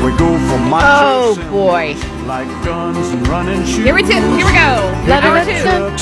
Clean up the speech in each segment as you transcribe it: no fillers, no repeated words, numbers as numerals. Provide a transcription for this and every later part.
We go for Oh, boy. like guns and running shoes. Here we go. Hour two.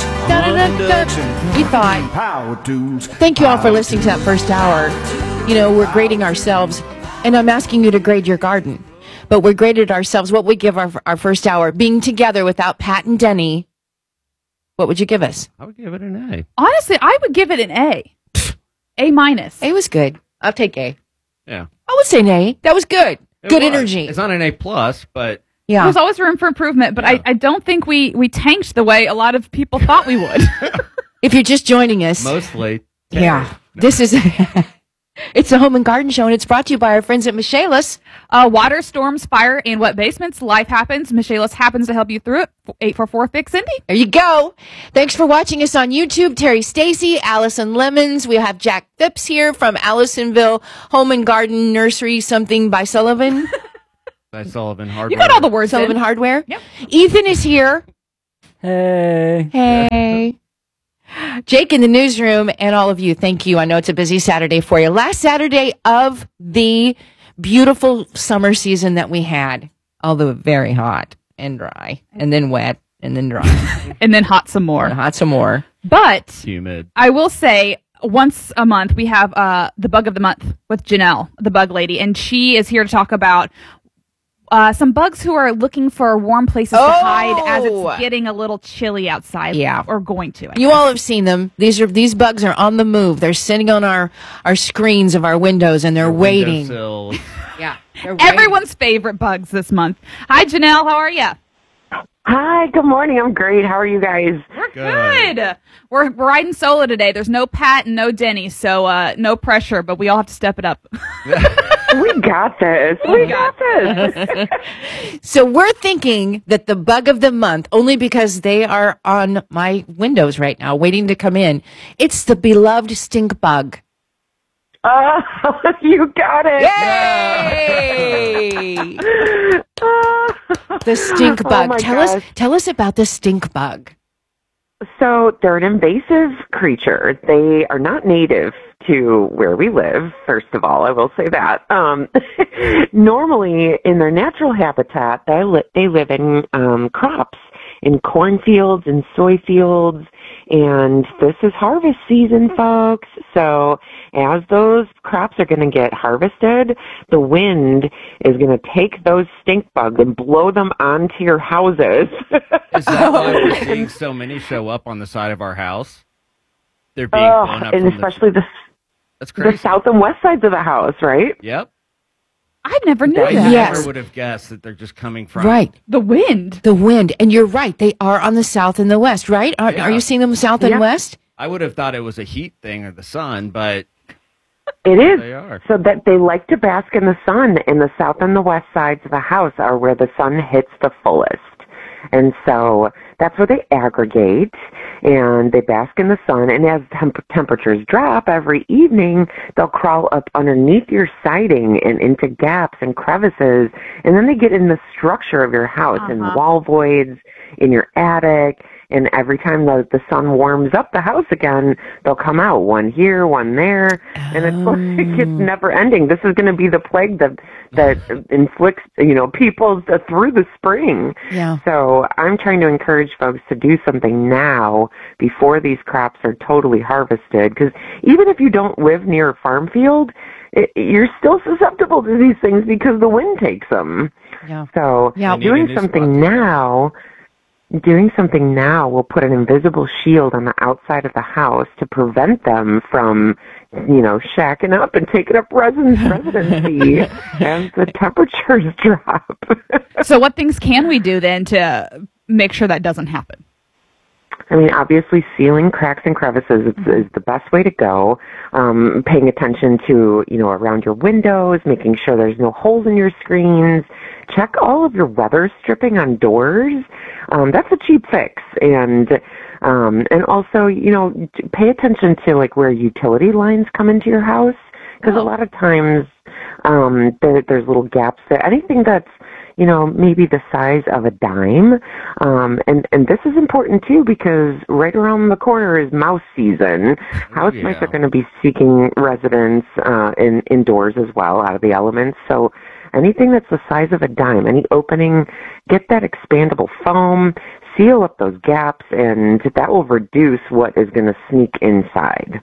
We thought, Power tools. thank you all for listening to that first hour. You know, we're grading ourselves, and I'm asking you to grade your garden. But we graded ourselves. What we give our first hour, being together without Pat and Denny, what would you give us? I would give it an A. Honestly, I would give it an A. A minus. A was good. I'll take A. Yeah. I would say an A. That was good. It Good was. energy. It's not an A plus, but Yeah. There's always room for improvement, but Yeah. I don't think we tanked the way a lot of people thought we would. If you're just joining us. mostly. Yeah. This is, it's the Home and Garden Show, and it's brought to you by our friends at Michaelis. Water, storms, fire, and wet basements. Life happens. Michaelis happens to help you through it. 844-FIX-INDY. There you go. Thanks for watching us on YouTube. Terry Stacy, Allison Lemons. We have Jack Phipps here from Allisonville Home and Garden Nursery, something by Sullivan. By Sullivan Hardware. You got all the words Sullivan in. Hardware. Yep. Ethan is here. Hey. Hey. Jake in the newsroom and all of you, thank you. I know it's a busy Saturday for you. Last Saturday of the beautiful summer season that we had, although very hot and dry, and then wet, and then dry, And then hot some more. and hot some more. But Humid. I will say, once a month, we have the Bug of the Month with Janelle, the bug lady, and she is here to talk about some bugs who are looking for warm places to hide as it's getting a little chilly outside. Yeah. Or going to. You all have seen them. These bugs are on the move. They're sitting on our screens of our windows, and they're waiting. Windowsills. Yeah, they're waiting. Everyone's favorite bugs this month. Hi, Janelle. How are you? Hi, good morning. I'm great. How are you guys? We're good. We're riding solo today. There's no Pat and no Denny, so no pressure, but we all have to step it up. We got this. We got this. So we're thinking that the bug of the month, only because they are on my windows right now, waiting to come in. It's the beloved stink bug. Oh, you got it. Yay! The stink bug. my Tell gosh. us about the stink bug. So they're an invasive creature. They are not native to where we live, first of all. I will say that. Normally, in their natural habitat, they live in crops, in cornfields and soy fields, and this is harvest season, folks. So as those crops are going to get harvested, the wind is going to take those stink bugs and blow them onto your houses. Is that why we're seeing so many show up on the side of our house? They're being blown up and from especially That's the crazy. south and west sides of the house, right? Yep. I never knew I that. Yes. never would have guessed that they're just coming from. Right. The wind. The wind. And you're right. They are on the south and the west, right? Are Yeah. you seeing them south and Yeah. west? I would have thought it was a heat thing or the sun, but It is. they are. So that they like to bask in the sun, and the south and the west sides of the house are where the sun hits the fullest. And so that's where they aggregate, and they bask in the sun, and as temperatures drop every evening, they'll crawl up underneath your siding and into gaps and crevices, and then they get in the structure of your house, in wall voids, in your attic, and every time the sun warms up the house again, they'll come out, one here, one there, and it's like it's never ending. This is going to be the plague that inflicts, people through the spring. Yeah. So I'm trying to encourage folks to do something now before these crops are totally harvested, because even if you don't live near a farm field, you're still susceptible to these things because the wind takes them. Yeah. So Yeah. They need a doing new something spot. now will put an invisible shield on the outside of the house to prevent them from, shacking up and taking up residency as the temperatures drop. So what things can we do then to make sure that doesn't happen? I mean, obviously, sealing cracks and crevices is the best way to go. Paying attention to, around your windows, making sure there's no holes in your screens. Check all of your weather stripping on doors. That's a cheap fix. And also, pay attention to, where utility lines come into your house. Because a lot of times there's little gaps there. Anything that's, maybe the size of a dime. And this is important too because right around the corner is mouse season. House mice are going to be seeking residence indoors as well, out of the elements. So anything that's the size of a dime, any opening, get that expandable foam, seal up those gaps, and that will reduce what is going to sneak inside.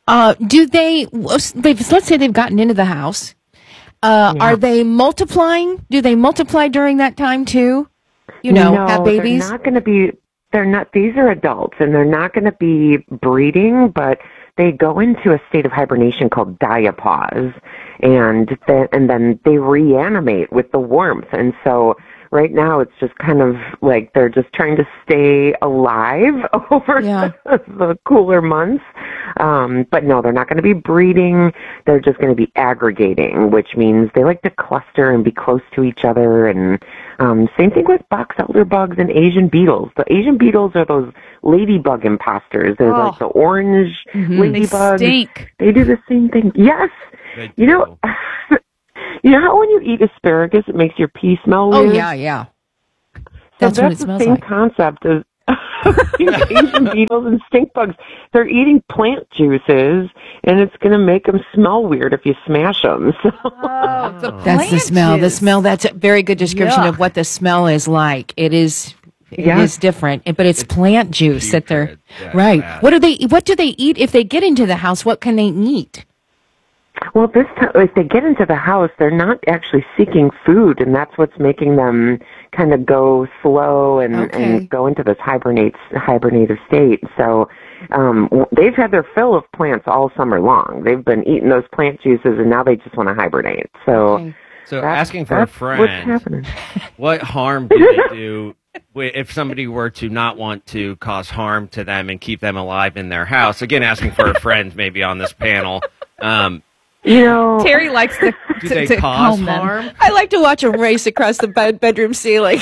Let's say they've gotten into the house. Are they multiplying? Do they multiply during that time too? No, have babies? They're not going to be, these are adults and they're not going to be breeding, but they go into a state of hibernation called diapause, and then they reanimate with the warmth. And so right now it's just kind of like they're just trying to stay alive over the cooler months. But no, they're not going to be breeding. They're just going to be aggregating, which means they like to cluster and be close to each other. And same thing with box elder bugs and Asian beetles. The Asian beetles are those ladybug imposters. They're like the orange ladybugs. They stink. They do the same thing. Yes. You know how when you eat asparagus, it makes your pee smell weird? Oh, yeah. That's what it smells the same like. concept as Asian beetles and stink bugs. They're eating plant juices, and it's going to make them smell weird if you smash them. So. That's the smell. The smell. That's a very good description of what the smell is like. It is different, but it's plant juice that they're right. Bad. What do they eat if they get into the house? What can they eat? Well, if they get into the house, they're not actually seeking food, and that's what's making them kind of go slow and go into this hibernative state. So they've had their fill of plants all summer long. They've been eating those plant juices, and now they just want to hibernate. So, asking for a friend, what's happening? What harm do they do if somebody were to not want to cause harm to them and keep them alive in their house? Again, asking for a friend maybe on this panel. Terry likes to do they to cause comb them. harm? I like to watch them race across the bedroom ceiling.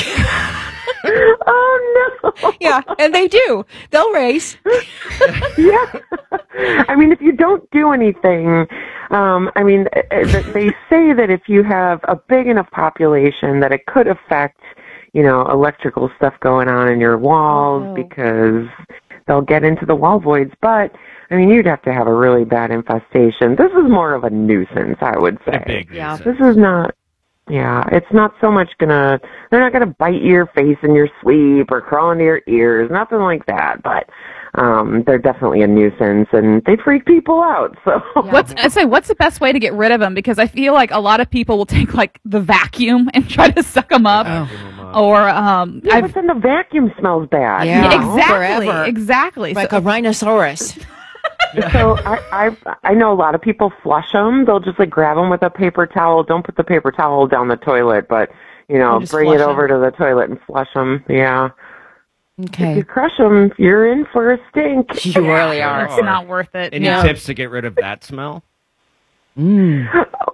Oh, no. Yeah, and they do. They'll race. Yeah. I mean, if you don't do anything, they say that if you have a big enough population that it could affect, electrical stuff going on in your walls because they'll get into the wall voids. But you'd have to have a really bad infestation. This is more of a nuisance, I would say. A big nuisance. This is not, it's not so much they're not gonna bite your face in your sleep or crawl into your ears, nothing like that, but they're definitely a nuisance and they freak people out, so. What's the best way to get rid of them? Because I feel like a lot of people will take the vacuum and try to suck them up. Or, but then the vacuum smells bad. Yeah, exactly. Like a rhinoceros. So I know a lot of people flush them. They'll just grab them with a paper towel. Don't put the paper towel down the toilet, but bring it over to the toilet and flush them. Yeah. Okay. If you crush them, you're in for a stink. You really are. It's not worth it. Any tips to get rid of that smell? Don't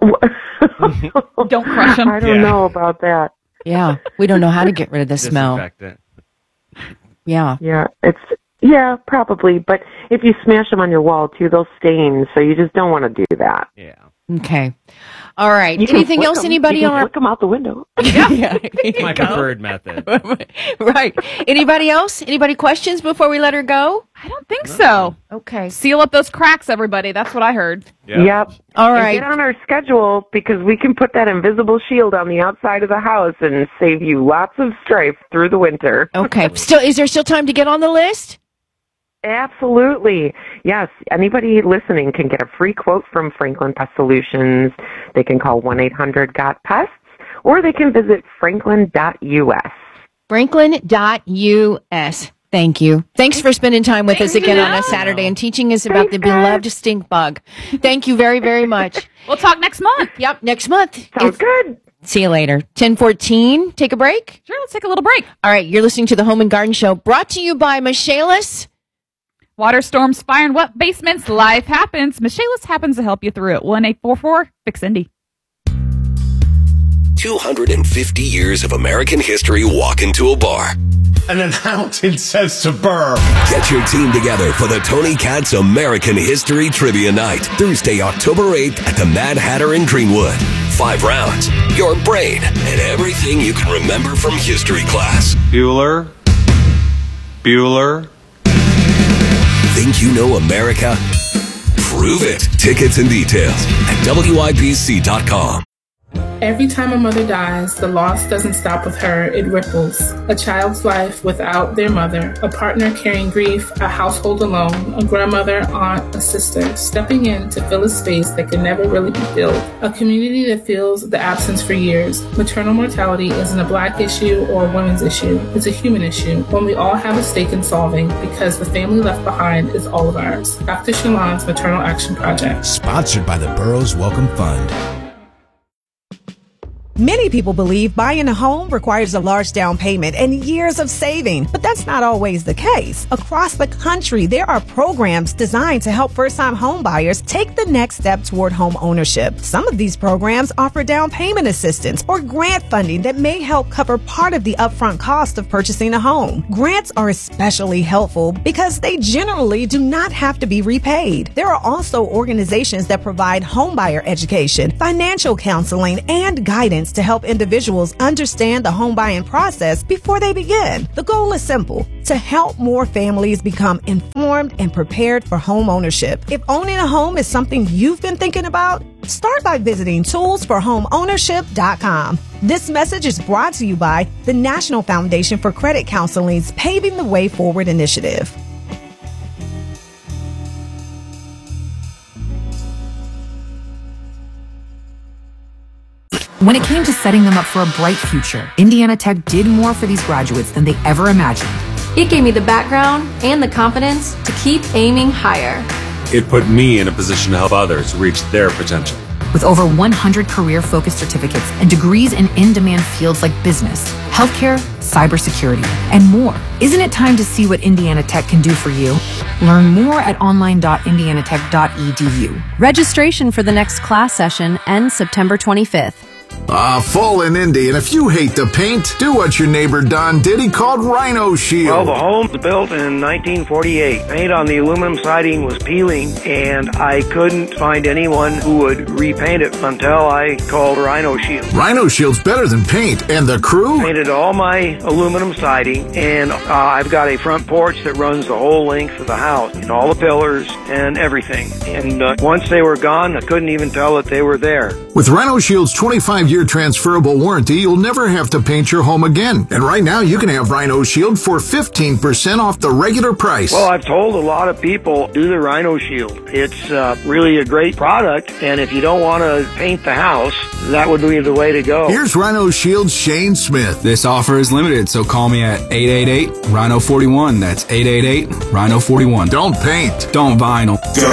crush them. I don't know about that. Yeah, we don't know how to get rid of the smell. Disinfect it. Yeah. Yeah, probably. But if you smash them on your wall, too, they'll stain. So you just don't want to do that. Yeah. Okay. All right. Anything else? Anybody on our... Flick them out the window. Yeah. My preferred method. Right. Anybody else? Anybody questions before we let her go? I don't think so. Okay. Seal up those cracks, everybody. That's what I heard. Yep. All right. And get on our schedule because we can put that invisible shield on the outside of the house and save you lots of strife through the winter. Okay. Is there still time to get on the list? Absolutely. Yes. Anybody listening can get a free quote from Franklin Pest Solutions. They can call 1-800-GOT-PESTS or they can visit franklin.us. Franklin.us. Thank you. Thanks for spending time with us again on a Saturday and teaching us about the beloved stink bug. Thank you very, very much. We'll talk next month. Yep, next month. Sounds good. See you later. 10:14. Take a break? Sure, let's take a little break. All right, you're listening to the Home and Garden Show, brought to you by Michaelis. Water storms, fire, and wet basements. Life happens. Michaelis happens to help you through it. 1-844-FIX-INDY. 250 years of American history walk into a bar. And an fountain says to Burr. Get your team together for the Tony Katz American History Trivia Night, Thursday, October 8th at the Mad Hatter in Greenwood. 5 rounds, your brain, and everything you can remember from history class. Bueller. Think you know America? Prove it. Tickets and details at WIBC.com. Every time a mother dies, the loss doesn't stop with her, it ripples. A child's life without their mother, a partner carrying grief, a household alone, a grandmother, aunt, a sister, stepping in to fill a space that can never really be filled. A community that feels the absence for years. Maternal mortality isn't a Black issue or a women's issue. It's a human issue, one we all have a stake in solving because the family left behind is all of ours. Dr. Shalon's Maternal Action Project. Sponsored by the Burroughs Welcome Fund. Many people believe buying a home requires a large down payment and years of saving, but that's not always the case. Across the country, there are programs designed to help first-time home buyers take the next step toward home ownership. Some of these programs offer down payment assistance or grant funding that may help cover part of the upfront cost of purchasing a home. Grants are especially helpful because they generally do not have to be repaid. There are also organizations that provide homebuyer education, financial counseling, and guidance to help individuals understand the home buying process before they begin. The goal is simple: to help more families become informed and prepared for home ownership. If owning a home is something you've been thinking about, start by visiting toolsforhomeownership.com. This message is brought to you by the National Foundation for Credit Counseling's Paving the Way Forward initiative. When it came to setting them up for a bright future, Indiana Tech did more for these graduates than they ever imagined. It gave me the background and the confidence to keep aiming higher. It put me in a position to help others reach their potential. With over 100 career-focused certificates and degrees in in-demand fields like business, healthcare, cybersecurity, and more. Isn't it time to see what Indiana Tech can do for you? Learn more at online.indianatech.edu. Registration for the next class session ends September 25th. Fall in Indy, and if you hate the paint, do what your neighbor Don did. He called Rhino Shield. Well, the home was built in 1948. Paint on the aluminum siding was peeling, and I couldn't find anyone who would repaint it until I called Rhino Shield. Rhino Shield's better than paint, and the crew? Painted all my aluminum siding, and I've got a front porch that runs the whole length of the house, and all the pillars and everything. And once they were gone, I couldn't even tell that they were there. With Rhino Shield's 25-year transferable warranty, you'll never have to paint your home again. And right now, you can have Rhino Shield for 15% off the regular price. Well, I've told a lot of people, do the Rhino Shield. It's really a great product, and if you don't want to paint the house, that would be the way to go. Here's Rhino Shield's Shane Smith. This offer is limited, so call me at 888-RHINO-41. That's 888-RHINO-41. Don't paint. Don't vinyl.